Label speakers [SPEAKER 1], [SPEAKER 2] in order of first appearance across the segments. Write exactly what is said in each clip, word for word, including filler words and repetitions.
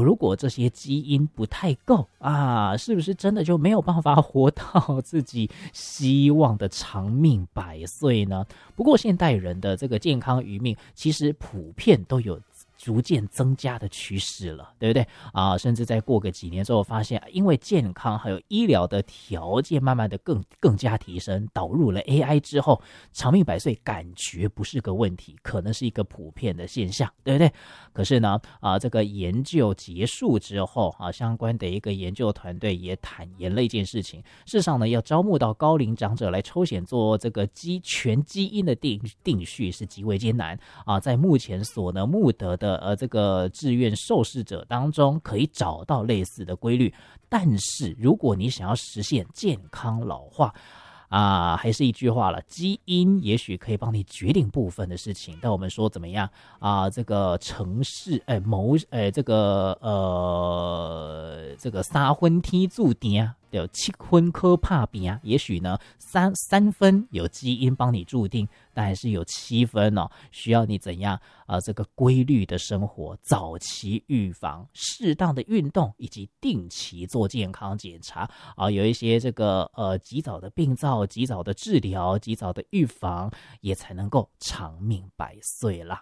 [SPEAKER 1] 如果这些基因不太够啊，是不是真的就没有办法活到自己希望的长命百岁呢？不过现代人的这个健康余命其实普遍都有逐渐增加的趋势了，对不对啊？甚至再过个几年之后，发现因为健康还有医疗的条件慢慢的更更加提升，导入了 A I 之后，长命百岁感觉不是个问题，可能是一个普遍的现象，对不对？可是呢，啊，这个研究结束之后啊，相关的一个研究团队也坦言了一件事情，事实上呢，要招募到高龄长者来抽血做这个基全基因的定定序是极为艰难啊，在目前所能募得的呃这个志愿受试者当中，可以找到类似的规律，但是如果你想要实现健康老化啊，还是一句话了，基因也许可以帮你决定部分的事情，但我们说怎么样啊？这个城市，哎，谋，哎，这个呃，这个三分天注定，有七分科怕病，也许呢，三三分有基因帮你注定，但还是有七分哦，需要你怎样啊、呃？这个规律的生活，早期预防，适当的运动，以及定期做健康检查啊，有一些这个呃及早的病灶、及早的治疗、及早的预防，也才能够长命百岁啦。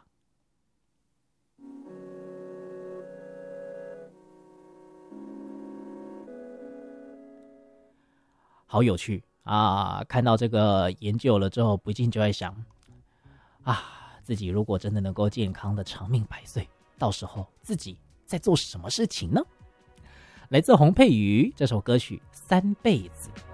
[SPEAKER 1] 好有趣啊！看到这个研究了之后，不禁就在想啊，自己如果真的能够健康的长命百岁，到时候自己在做什么事情呢？来自洪佩瑜这首歌曲《三辈子》。